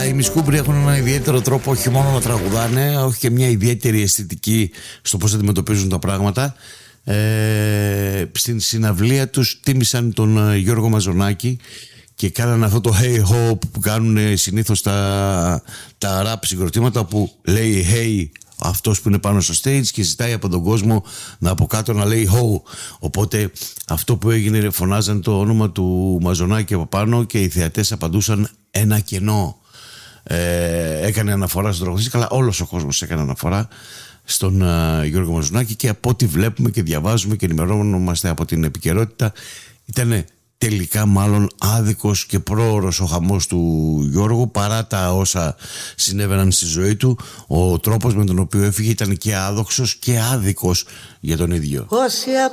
Αλλά οι Μισκούμπροι έχουν ένα ιδιαίτερο τρόπο όχι μόνο να τραγουδάνε, όχι και μια ιδιαίτερη αισθητική στο πώς αντιμετωπίζουν τα πράγματα. Στην συναυλία τους τίμησαν τον Γιώργο Μαζονάκη και κάνανε αυτό το hey ho που κάνουν συνήθως τα rap συγκροτήματα, που λέει hey αυτός που είναι πάνω στο stage και ζητάει από τον κόσμο από κάτω να λέει ho. Οπότε αυτό που έγινε, φωνάζαν το όνομα του Μαζονάκη από πάνω και οι θεατές απαντούσαν ένα κενό. Έκανε αναφορά στον τραγουδιστή, αλλά όλος ο κόσμος έκανε αναφορά στον Γιώργο Μαζονάκη, και από ό,τι βλέπουμε και διαβάζουμε και ενημερώνομαστε από την επικαιρότητα, ήταν τελικά μάλλον άδικος και πρόωρος ο χαμός του Γιώργου, παρά τα όσα συνέβαιναν στη ζωή του. Ο τρόπος με τον οποίο έφυγε ήταν και άδοξος και άδικος για τον ίδιο.